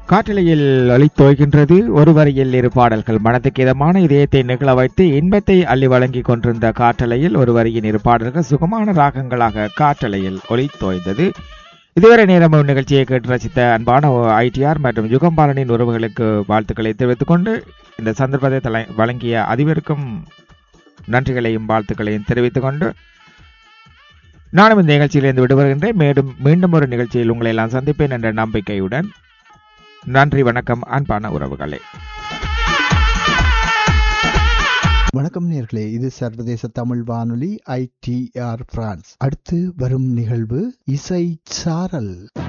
காற்றலையில் ஒலித்தோய்கின்றது ஒரு வரியில் இரு பாடல்கள். மனதுக்கு இதமான இதயத்தை நிகழ வைத்து இன்பத்தை அள்ளி வழங்கி கொண்டிருந்த காற்றலையில் ஒரு வரியின் இரு பாடல்கள் சுகமான ராகங்களாக காற்றலையில் ஒலித்தோய்ந்தது. இதுவரை நேரம் நிகழ்ச்சியை கேட்டு ரசித்த அன்பான ஐடிஆர் மற்றும் யுகம்பாலனின் உறவுகளுக்கு வாழ்த்துக்களை தெரிவித்துக் கொண்டு இந்த சந்தர்ப்பத்தை வழங்கிய அதிபருக்கும் நன்றிகளையும் வாழ்த்துக்களையும் தெரிவித்துக் கொண்டு நானும் இந்த நிகழ்ச்சியிலிருந்து விடுபடுகின்றேன். மீண்டும் ஒரு நிகழ்ச்சியில் உங்களை எல்லாம் சந்திப்பேன் என்ற நம்பிக்கையுடன் நன்றி, வணக்கம் அன்பான உறவுகளே. வணக்கம் நேர்களே, இது சர்வதேச தமிழ் வானொலி ITR பிரான்ஸ். அடுத்து வரும் நிகழ்வு இசை சாரல்.